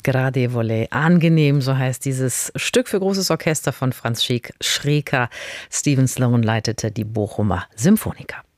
Gradevole, angenehm, so heißt dieses Stück für großes Orchester von Franz Schreker. Stephen Sloan leitete die Bochumer Symphonica.